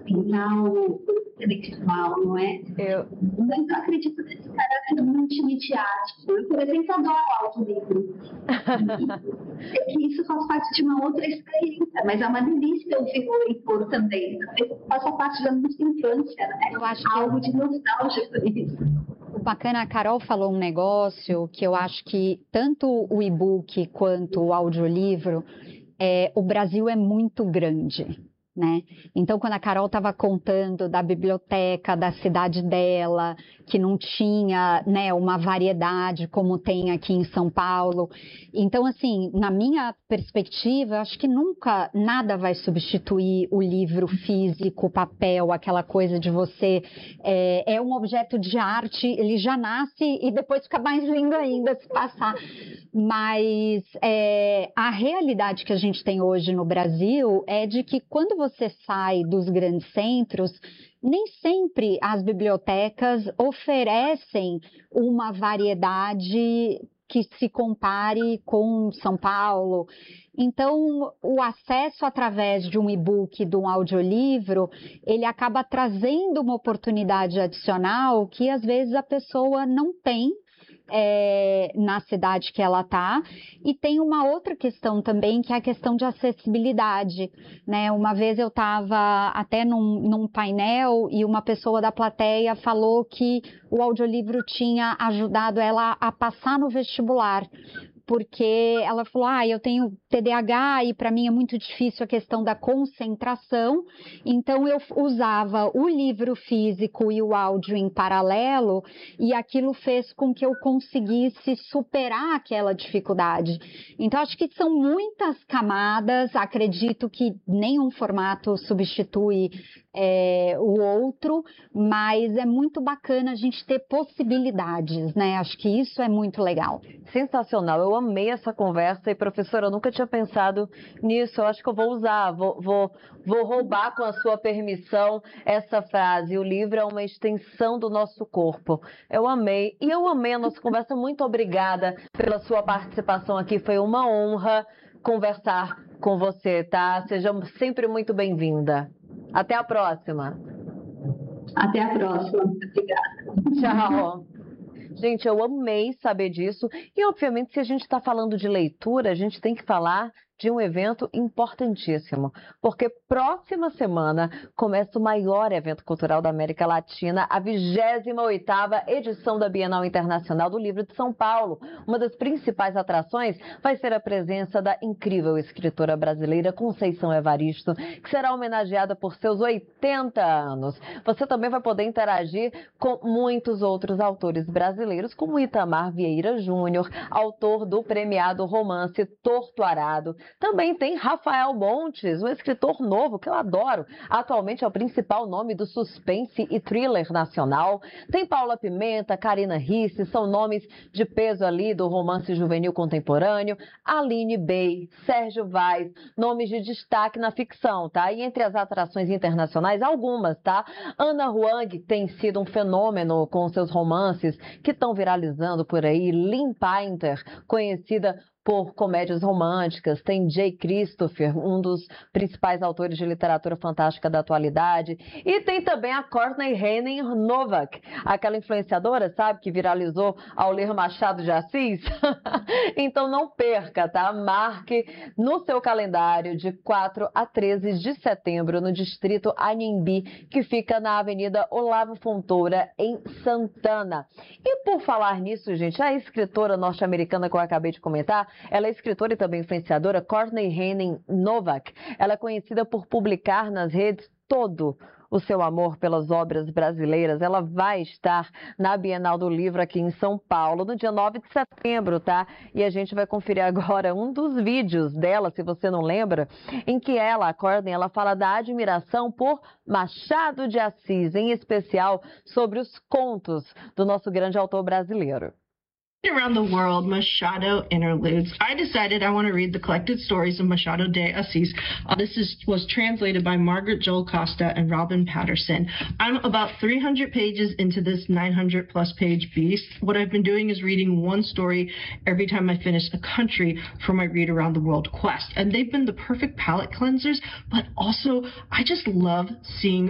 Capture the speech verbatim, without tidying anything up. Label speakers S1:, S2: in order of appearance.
S1: pintar o intelectual, não é?
S2: Eu...
S1: Mas eu acredito nesse caráter muito midiático. Eu, por exemplo, adoro audiolivro. É que isso faz parte de uma outra experiência, mas é uma delícia ouvir o leitor também. Faz parte da nossa infância, né?
S3: Eu acho que
S1: algo de nostálgico nisso.
S3: O bacana, a Carol falou um negócio que eu acho que tanto o e-book quanto o audiolivro, é, o Brasil é muito grande, né? Então, quando a Carol estava contando da biblioteca da cidade dela, que não tinha, né, uma variedade como tem aqui em São Paulo. Então, assim, na minha perspectiva, acho que nunca nada vai substituir o livro físico, o papel, aquela coisa de você... É, é um objeto de arte, ele já nasce e depois fica mais lindo ainda se passar. Mas é, a realidade que a gente tem hoje no Brasil é de que quando você sai dos grandes centros, nem sempre as bibliotecas oferecem uma variedade que se compare com São Paulo. Então, o acesso através de um e-book, de um audiolivro, ele acaba trazendo uma oportunidade adicional que às vezes a pessoa não tem É, na cidade que ela está. E tem uma outra questão também, que é a questão de acessibilidade, né? Uma vez eu estava até num, num painel e uma pessoa da plateia falou que o audiolivro tinha ajudado ela a passar no vestibular, porque ela falou, ah, eu tenho T D A H e para mim é muito difícil a questão da concentração, então eu usava o livro físico e o áudio em paralelo e aquilo fez com que eu conseguisse superar aquela dificuldade. Então, acho que são muitas camadas, acredito que nenhum formato substitui É, o outro, mas é muito bacana a gente ter possibilidades, né? Acho que isso é muito legal.
S2: Sensacional, eu amei essa conversa e, professora, eu nunca tinha pensado nisso, eu acho que eu vou usar, vou, vou, vou roubar com a sua permissão essa frase, o livro é uma extensão do nosso corpo. Eu amei, e eu amei a nossa conversa, muito obrigada pela sua participação aqui, foi uma honra conversar com você, tá? Seja sempre muito bem-vinda. Até a próxima.
S1: Até a próxima. Obrigada.
S2: Tchau. Gente, eu amei saber disso. E, obviamente, se a gente está falando de leitura, a gente tem que falar de um evento importantíssimo, porque próxima semana começa o maior evento cultural da América Latina, a vigésima oitava edição da Bienal Internacional do Livro de São Paulo. Uma das principais atrações vai ser a presença da incrível escritora brasileira Conceição Evaristo, que será homenageada por seus oitenta anos. Você também vai poder interagir com muitos outros autores brasileiros, como Itamar Vieira Júnior, autor do premiado romance Torto Arado. Também tem Rafael Montes, um escritor novo que eu adoro. Atualmente é o principal nome do suspense e thriller nacional. Tem Paula Pimenta, Karina Risse, são nomes de peso ali do romance juvenil contemporâneo. Aline Bey, Sérgio Vaz, nomes de destaque na ficção, tá? E entre as atrações internacionais, algumas, tá? Ana Huang tem sido um fenômeno com seus romances que estão viralizando por aí. Lynn Painter, conhecida por comédias românticas, tem Jay Christopher, um dos principais autores de literatura fantástica da atualidade, e tem também a Courtney Henning Novak, aquela influenciadora, sabe, que viralizou ao ler Machado de Assis. Então não perca, tá? Marque no seu calendário de quatro a treze de setembro no distrito Anhembi, que fica na Avenida Olavo Fontoura, em Santana. E por falar nisso, gente, a escritora norte-americana que eu acabei de comentar, ela é escritora e também influenciadora, Courtney Henning Novak. Ela é conhecida por publicar nas redes todo o seu amor pelas obras brasileiras. Ela vai estar na Bienal do Livro aqui em São Paulo, no dia nove de setembro, tá? E a gente vai conferir agora um dos vídeos dela, se você não lembra, em que ela, a Courtney, ela fala da admiração por Machado de Assis, em especial sobre os contos do nosso grande autor brasileiro.
S4: Around the world, Machado interludes. I decided I want to read the collected stories of Machado de Assis. Uh, this is, was translated by Margaret Joel Costa and Robin Patterson. I'm about three hundred pages into this nine hundred plus page beast. What I've been doing is reading one story every time I finish a country for my Read Around the World quest. And they've been the perfect palate cleansers, but also I just love seeing